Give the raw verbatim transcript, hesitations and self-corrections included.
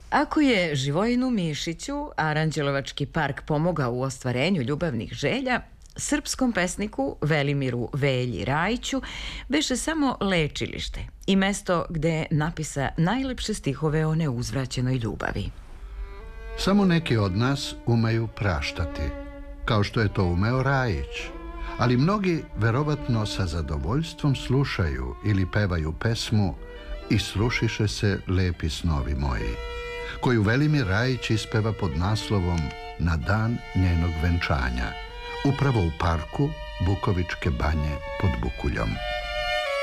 Ako je Živojinu Mišiću Aranđelovački park pomogao u ostvarenju ljubavnih želja, srpskom pesniku Velimiru Velji Rajiću beše samo lečilište i mesto gde napisa najlepše stihove o neuzvraćenoj ljubavi. Samo neki od nas umeju praštati, kao što je to umeo Rajić, ali mnogi verovatno sa zadovoljstvom slušaju ili pevaju pesmu I srušiše se lepi snovi moji, koju Velimir Rajić ispeva pod naslovom Na dan njenog venčanja, upravo u parku Bukovičke banje pod Bukuljom.